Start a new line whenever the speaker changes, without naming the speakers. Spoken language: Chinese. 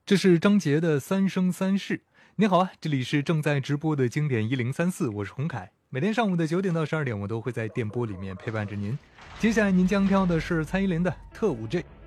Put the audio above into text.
这是张杰的《三生三世》。你好啊，这里是正在直播的经典1034，我是洪凯。每天上午的9点到12点，我都会在电波里面陪伴着您。接下来您将挑的是蔡依林的《特务 J》。